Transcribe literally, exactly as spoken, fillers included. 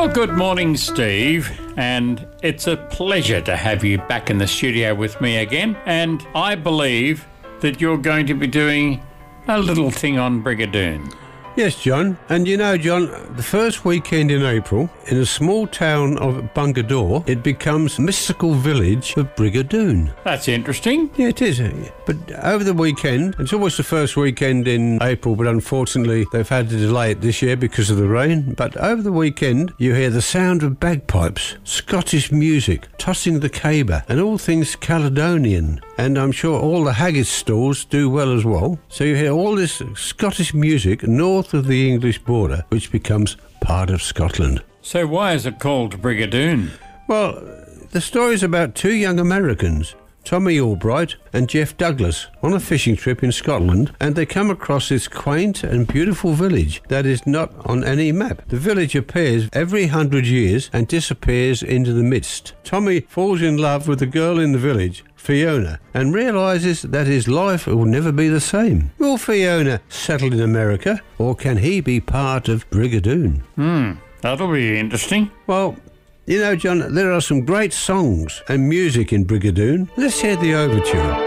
Well, good morning, Steve, and it's a pleasure to have you back in the studio with me again. And I believe that you're going to be doing a little thing on Brigadoon. Yes, John. And you know, John, the first weekend in April, in a small town of Bungadore, it becomes mystical village of Brigadoon. That's interesting. Yeah, it is. But over the weekend, it's always the first weekend in April, but unfortunately they've had to delay it this year because of the rain. But over the weekend, you hear the sound of bagpipes, Scottish music, tossing the caber, and all things Caledonian. And I'm sure all the haggis stalls do well as well. So you hear all this Scottish music north of the English border, which becomes part of Scotland. So why is it called Brigadoon? Well, the story is about two young Americans, Tommy Albright and Jeff Douglas, on a fishing trip in Scotland, and they come across this quaint and beautiful village that is not on any map. The village appears every hundred years and disappears into the mist. Tommy falls in love with the girl in the village, Fiona, and realises that his life will never be the same. Will Fiona settle in America, or can he be part of Brigadoon? Hmm, that'll be interesting. Well, you know, John, there are some great songs and music in Brigadoon. Let's hear the overture.